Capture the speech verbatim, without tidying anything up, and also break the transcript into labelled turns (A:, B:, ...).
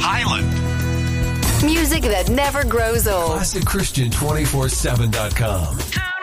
A: Highland.
B: Music that never grows old.
A: Classic Christian two forty-seven dot com.
C: Turn